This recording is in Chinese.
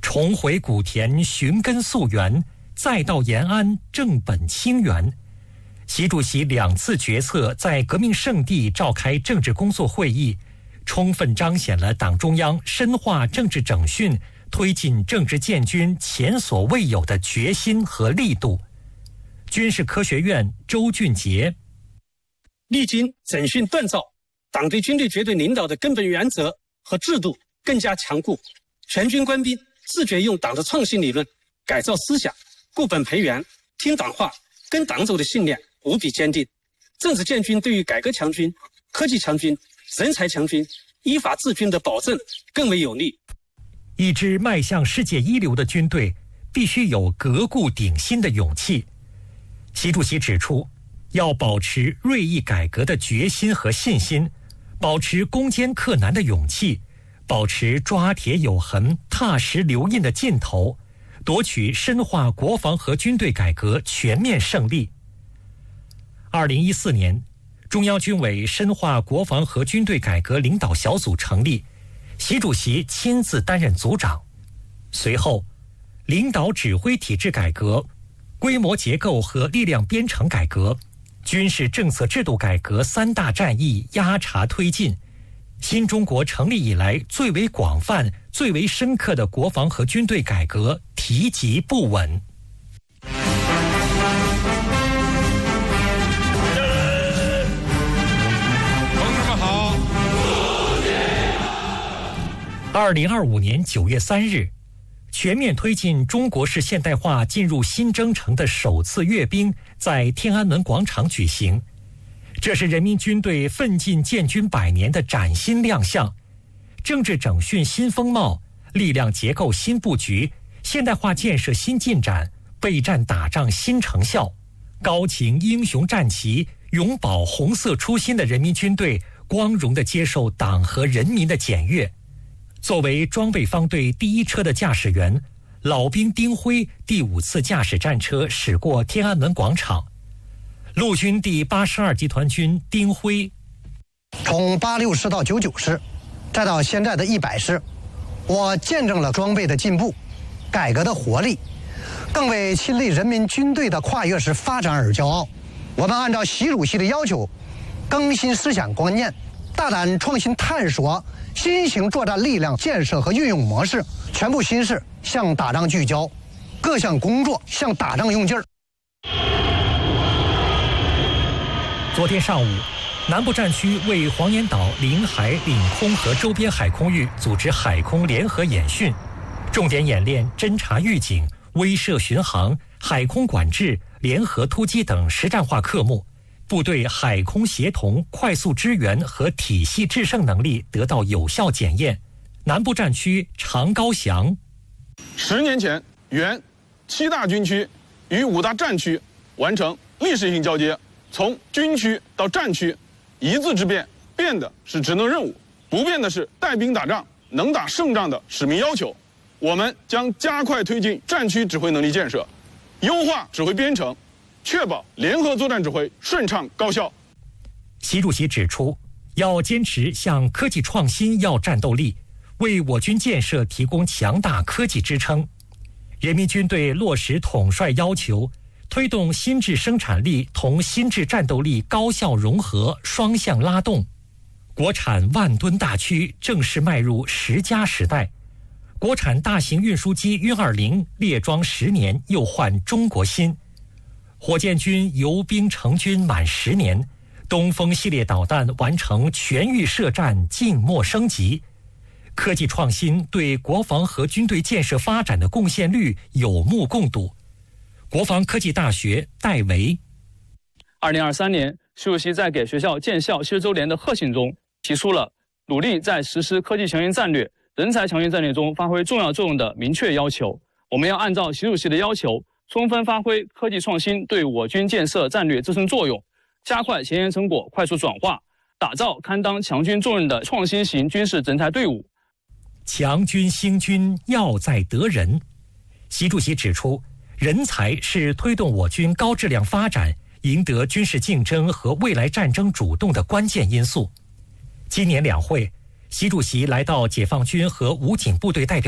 重回古田寻根溯源，再到延安正本清源。习主席2次决策在革命圣地召开政治工作会议，充分彰显了党中央深化政治整训、推进政治建军前所未有的决心和力度。军事科学院周俊杰： 历经整训锻造，党对军队绝对领导的根本原则和制度更加强固，全军官兵自觉用党的创新理论改造思想，固本培元，听党话，跟党走的信念无比坚定。政治建军对于改革强军、科技强军、人才强军、依法治军的保证更为有利。 一支迈向世界一流的军队必须有革故鼎新的勇气。习主席指出，要保持锐意改革的决心和信心，保持攻坚克难的勇气，保持抓铁有痕、踏实留印的劲头，夺取深化国防和军队改革全面胜利。2014年，中央军委深化国防和军队改革领导小组成立，习主席亲自担任组长。随后，领导指挥体制改革、规模结构和力量编程改革、军事政策制度改革3大战役压茬推进，新中国成立以来最为广泛、最为深刻的国防和军队改革提及不稳。2025年9月3日，全面推进中国式现代化进入新征程的首次阅兵在天安门广场举行。这是人民军队奋进建军100年的崭新亮相，政治整训新风貌，力量结构新布局，现代化建设新进展，备战打仗新成效。高擎英雄战旗，永葆红色初心的人民军队，光荣地接受党和人民的检阅。作为装备方队第一车的驾驶员，老兵丁辉第5次驾驶战车驶过天安门广场。陆军第82集团军丁辉： 从86师到99师，再到现在的100师，我见证了装备的进步、改革的活力，更为亲历人民军队的跨越式发展而骄傲。我们按照习主席的要求，更新思想观念，大胆创新探索新型作战力量建设和运用模式，全部心思向打仗聚焦，各项工作向打仗用劲儿。 昨天上午，南部战区为黄岩岛领海、领空和周边海空域组织海空联合演训，重点演练侦察预警、威慑巡航、海空管制、联合突击等实战化科目，部队海空协同、快速支援和体系制胜能力得到有效检验。南部战区常高翔 ：10年前，原7大军区与5大战区完成历史性交接，从军区到战区，一字之变，变的是职能任务，不变的是带兵打仗、能打胜仗的使命要求。我们将加快推进战区指挥能力建设，优化指挥编程，确保联合作战指挥顺畅高效。 习主席指出，要坚持向科技创新要战斗力，为我军建设提供强大科技支撑。人民军队落实统帅要求，推动新质生产力同新质战斗力高效融合、双向拉动。国产万吨大驱正式迈入10+时代。国产大型运输机运20列装10年，又换中国新。火箭军游兵成军满10年，东风系列导弹完成全域射战静默升级。科技创新对国防和军队建设发展的贡献率有目共睹。国防科技大学戴维 ：2023年，习主席在给学校建校70周年的贺信中提出了努力在实施科技强军战略、人才强军战略中发挥重要作用的明确要求。我们要按照习主席的要求，充分发挥科技创新对我军建设战略自身作用，加快前沿成果快速转化，打造堪当强军重任的创新型军事人才队伍。 强军兴军要在得人。习主席指出，人才是推动我军高质量发展、赢得军事竞争和未来战争主动的关键因素。今年两会，习主席来到解放军和武警部队代表